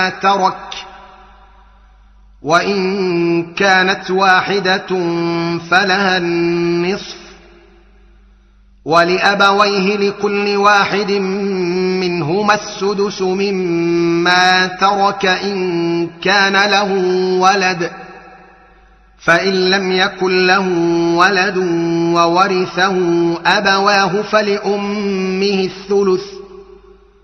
ترك، وإن كانت واحدة فلها النصف، ولأبويه لكل واحد منهما السدس مما ترك إن كان له ولد، فإن لم يكن له ولد وورثه أبواه فلأمه الثلث،